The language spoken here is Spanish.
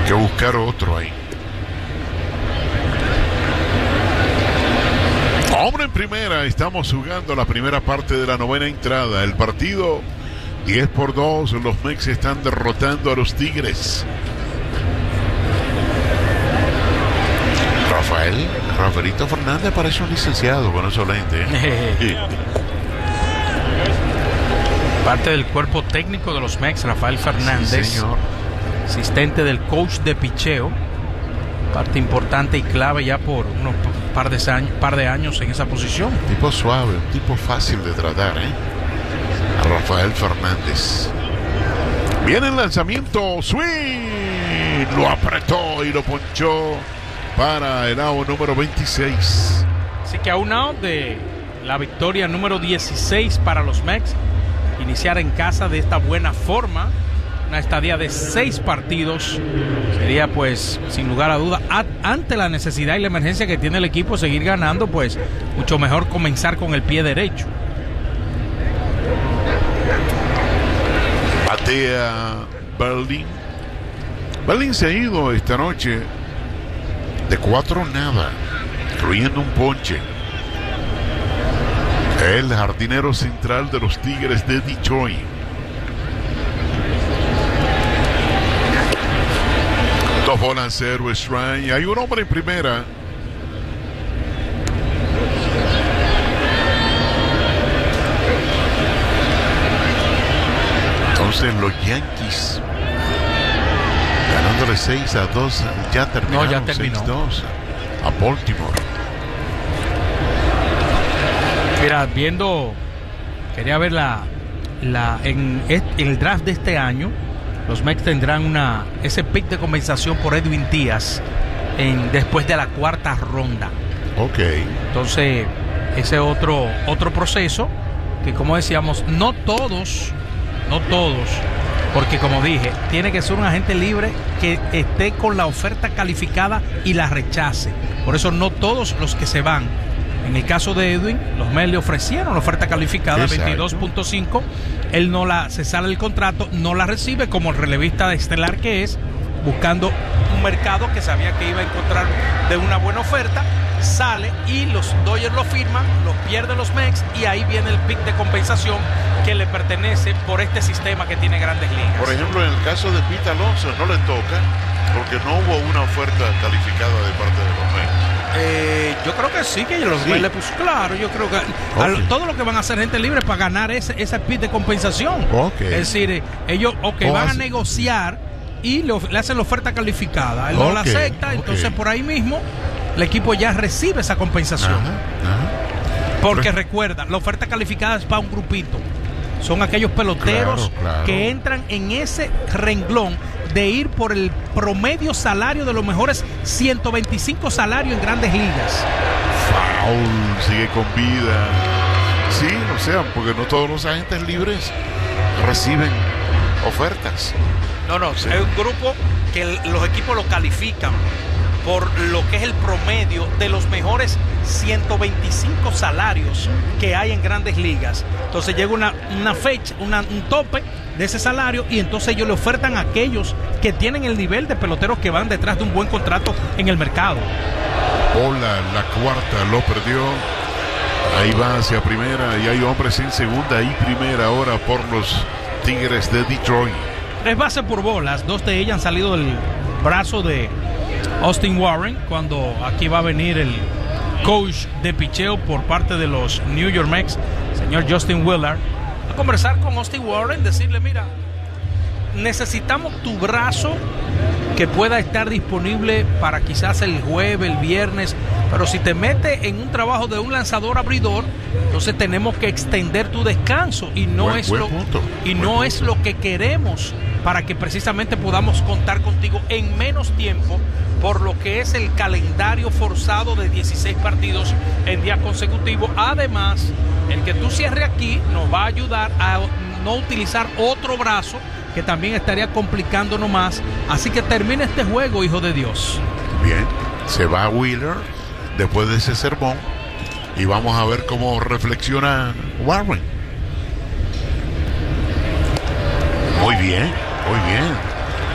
que buscar otro ahí. Hombre en primera, estamos jugando la primera parte de la novena entrada. El partido 10-2, los Mex están derrotando a los Tigres. Rafaelito Fernández parece un licenciado con esos lentes. Parte del cuerpo técnico de los Mex, Rafael Fernández, sí, señor. Asistente del coach de picheo, parte importante y clave ya por unos par de años en esa posición. Tipo suave, un tipo fácil de tratar, a Rafael Fernández. Viene el lanzamiento, swing, lo apretó y lo ponchó para el out número 26. Así que a un out de la victoria número 16 para los Mex, iniciar en casa de esta buena forma, una estadía de 6 partidos, sería pues sin lugar a duda, ante la necesidad y la emergencia que tiene el equipo seguir ganando, pues mucho mejor comenzar con el pie derecho. Batea Berlin. Berlin se ha ido esta noche de 4-0, incluyendo un ponche. El jardinero central de los Tigres de Detroit. Dos bolas, 0 strike. Hay un hombre en primera. Entonces los Yankees ganándole 6-2. Ya terminó. No, ya terminó. 6-2 a Baltimore. Mira, quería ver en el draft de este año. Los Mex tendrán ese pick de compensación por Edwin Díaz después de la 4ª ronda. Ok. Entonces, ese otro proceso que, como decíamos, no todos, porque como dije, tiene que ser un agente libre que esté con la oferta calificada y la rechace. Por eso no todos los que se van. En el caso de Edwin, los Mets le ofrecieron la oferta calificada, 22.5. Él se sale del contrato, no la recibe como el relevista estelar que es, buscando un mercado que sabía que iba a encontrar de una buena oferta. Sale y los Dodgers lo firman, los pierden los Mets y ahí viene el pick de compensación que le pertenece por este sistema que tiene Grandes Ligas. Por ejemplo, en el caso de Pete Alonso no le toca porque no hubo una oferta calificada de parte de los Mets. Yo creo que sí, que los Mets le puso claro. Yo creo que todo lo que van a hacer gente libre para ganar ese pick de compensación. Es decir, ellos van a negociar y le hacen la oferta calificada. Él no la acepta, entonces por ahí mismo el equipo ya recibe esa compensación. Porque recuerda, la oferta calificada es para un grupito. Son aquellos peloteros que entran en ese renglón de ir por el promedio salario de los mejores 125 salarios en Grandes Ligas. Foul, sigue con vida. Sí, o sea, porque no todos los agentes libres reciben ofertas. No, sí. Es un grupo que los equipos lo califican por lo que es el promedio de los mejores 125 salarios que hay en Grandes Ligas. Entonces llega una fecha, un tope de ese salario y entonces ellos le ofertan a aquellos que tienen el nivel de peloteros que van detrás de un buen contrato en el mercado. Bola, la 4ª, lo perdió. Ahí va hacia primera y hay hombres en segunda y primera ahora por los Tigres de Detroit. 3 bases por bolas, 2 de ellas han salido del brazo de Austin Warren, cuando aquí va a venir el coach de picheo por parte de los New York Mets, señor Justin Willard, a conversar con Austin Warren, decirle: mira, necesitamos tu brazo que pueda estar disponible para quizás el jueves, el viernes, pero si te metes en un trabajo de un lanzador abridor, entonces tenemos que extender tu descanso y no es lo que queremos, para que precisamente podamos contar contigo en menos tiempo, por lo que es el calendario forzado de 16 partidos en días consecutivos. Además, el que tú cierres aquí nos va a ayudar a no utilizar otro brazo que también estaría complicándonos más. Así que termina este juego, hijo de Dios. Bien, se va Wheeler después de ese sermón y vamos a ver cómo reflexiona Warren. Muy bien, muy bien.